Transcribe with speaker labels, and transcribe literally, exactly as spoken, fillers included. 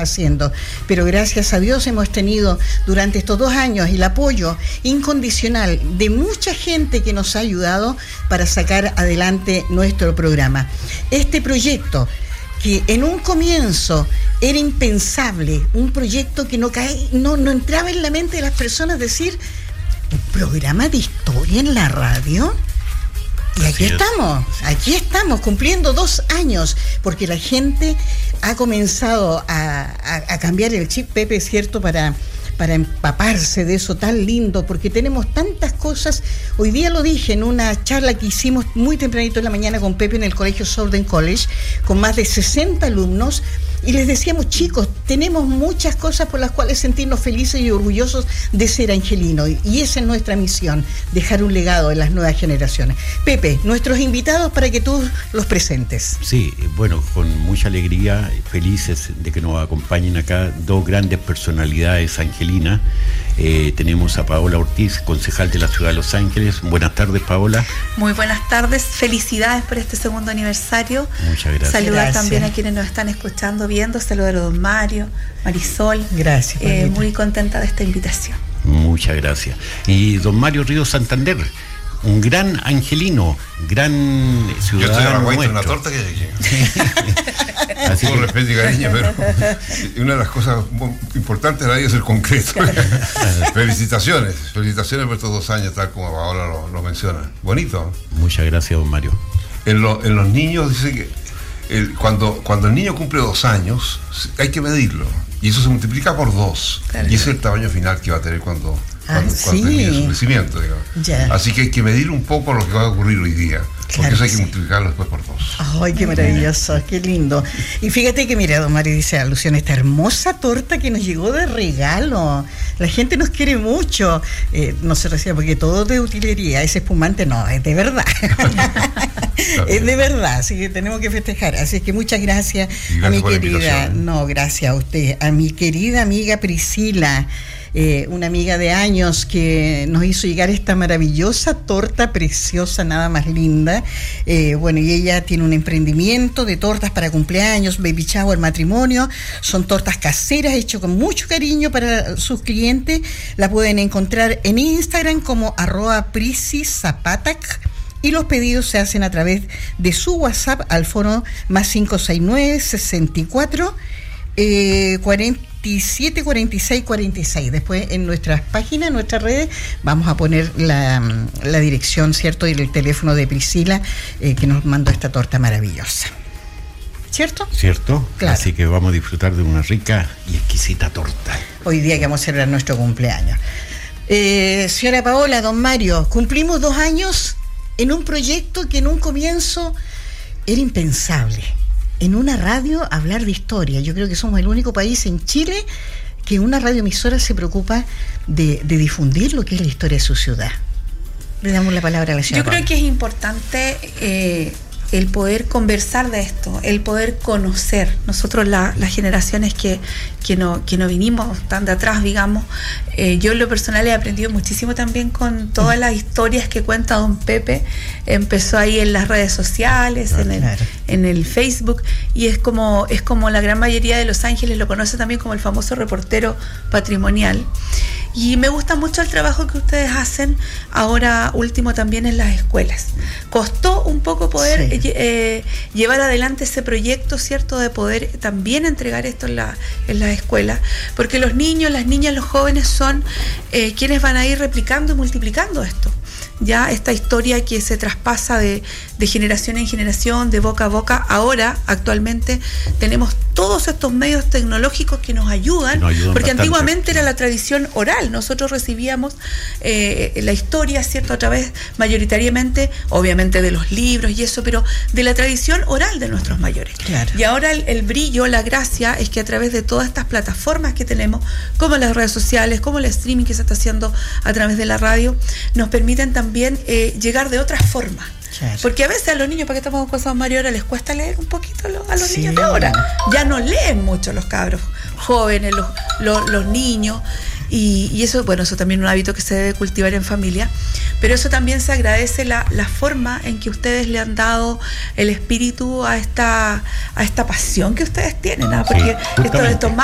Speaker 1: haciendo, pero gracias a Dios hemos tenido durante estos dos años el apoyo incondicional de mucha gente que nos ha ayudado para sacar adelante nuestro programa. Este proyecto, que en un comienzo era impensable, un proyecto que no cae, no, no entraba en la mente de las personas, decir, ¿un programa de historia en la radio? Y aquí estamos, aquí estamos, cumpliendo dos años, porque la gente ha comenzado a, a, a cambiar el chip, Pepe, ¿cierto?, para... para empaparse de eso tan lindo, porque tenemos tantas cosas. Hoy día lo dije en una charla que hicimos muy tempranito en la mañana con Pepe en el colegio Southern College, con más de sesenta alumnos, y les decíamos, chicos, tenemos muchas cosas por las cuales sentirnos felices y orgullosos de ser angelinos, y esa es nuestra misión, dejar un legado en las nuevas generaciones. Pepe, nuestros invitados para que tú los presentes.
Speaker 2: Sí, bueno, con mucha alegría, felices de que nos acompañen acá dos grandes personalidades angelinas. Eh, tenemos a Paola Ortiz, concejal de la ciudad de Los Ángeles. Buenas tardes, Paola.
Speaker 3: Muy buenas tardes, felicidades por este segundo aniversario.
Speaker 2: Muchas gracias.
Speaker 3: Saludar
Speaker 1: Gracias.
Speaker 3: También a quienes nos están escuchando, viendo. Saludar a don Mario, Marisol.
Speaker 1: Gracias.
Speaker 3: Eh, muy contenta de esta invitación.
Speaker 2: Muchas gracias. Y don Mario Ríos Santander, un gran angelino, gran ciudadano
Speaker 4: Yo estoy
Speaker 2: nuestro.
Speaker 4: una torta que Así con respeto y cariño, pero una de las cosas importantes de la vida es el concreto. Felicitaciones, felicitaciones por estos dos años, tal como ahora lo, lo menciona. Bonito.
Speaker 2: Muchas gracias, don Mario.
Speaker 4: En, lo, en los niños dice que el, cuando, cuando el niño cumple dos años hay que medirlo y eso se multiplica por dos, claro. Y ese es el tamaño final que va a tener cuando,
Speaker 1: ah,
Speaker 4: cuando,
Speaker 1: sí.
Speaker 4: cuando termine su crecimiento, digamos.
Speaker 1: Ya.
Speaker 4: Así que hay que medir un poco lo que va a ocurrir hoy día. Porque
Speaker 1: Claro
Speaker 4: eso hay que
Speaker 1: sí.
Speaker 4: multiplicarlo después por dos.
Speaker 1: Ay, qué maravilloso, qué lindo. Y fíjate que, mira, don Mario dice alusión a esta hermosa torta que nos llegó de regalo. La gente nos quiere mucho. Eh, no se recibe porque todo es de utilería. Ese espumante no, es de verdad. Es de verdad, así que tenemos que festejar. Así que muchas gracias, gracias a mi querida. No, gracias a usted. A mi querida amiga Priscila. Eh, una amiga de años que nos hizo llegar esta maravillosa torta preciosa, nada más linda. Eh, bueno, y ella tiene un emprendimiento de tortas para cumpleaños, baby shower, matrimonio. Son tortas caseras, hechas con mucho cariño para sus clientes. La pueden encontrar en Instagram como arroba prisizapatac. Y los pedidos se hacen a través de su WhatsApp al foro más cinco seis nueve, sesenta y cuatro, cuarenta y siete, cuarenta y seis, cuarenta y seis. Después en nuestras páginas, en nuestras redes, vamos a poner la, la dirección, ¿cierto? Y el teléfono de Priscila, eh, que nos mandó esta torta maravillosa. ¿Cierto?
Speaker 2: ¿Cierto?
Speaker 1: Claro.
Speaker 2: Así que vamos a disfrutar de una rica y exquisita torta.
Speaker 1: Hoy día que vamos a celebrar nuestro cumpleaños. Eh, señora Paola, don Mario, cumplimos dos años en un proyecto que en un comienzo era impensable. En una radio hablar de historia. Yo creo que somos el único país en Chile que una radioemisora se preocupa de, de difundir lo que es la historia de su ciudad. Le damos la palabra a la señora
Speaker 3: Yo creo
Speaker 1: Paola.
Speaker 3: que es importante eh, el poder conversar de esto, el poder conocer. Nosotros la, las generaciones que, que, no, que no vinimos tan de atrás, digamos, eh, yo en lo personal he aprendido muchísimo también con todas las historias que cuenta don Pepe. Empezó ahí en las redes sociales, ah, en, el, claro. en el Facebook, y es como, es como la gran mayoría de Los Ángeles lo conoce también como el famoso reportero patrimonial. Y me gusta mucho el trabajo que ustedes hacen ahora último también en las escuelas. Costó un poco poder sí. eh, llevar adelante ese proyecto, ¿cierto?, de poder también entregar esto en, la, en las escuelas, porque los niños, las niñas, los jóvenes son eh, quienes van a ir replicando y multiplicando esto. Ya esta historia que se traspasa de, de generación en generación, de boca a boca. Ahora, actualmente, tenemos todos estos medios tecnológicos que nos ayudan, nos ayudan porque bastante. Antiguamente era la tradición oral. Nosotros recibíamos eh, la historia, ¿cierto?, a través mayoritariamente, obviamente, de los libros y eso, pero de la tradición oral de nuestros mayores.
Speaker 1: Claro.
Speaker 3: Y ahora el, el brillo, la gracia, es que a través de todas estas plataformas que tenemos, como las redes sociales, como el streaming que se está haciendo a través de la radio, nos permiten también también eh, llegar de otra forma. Claro. Porque a veces a los niños, para que estamos con cosas Mario, ahora les cuesta leer un poquito a los, a los sí, niños de ahora. Ya no leen mucho los cabros jóvenes, los, los, los niños. Y, y eso, bueno, eso también es un hábito que se debe cultivar en familia. Pero eso también se agradece la, la forma en que ustedes le han dado el espíritu a esta, a esta pasión que ustedes tienen, ¿no? Porque sí, esto, esto más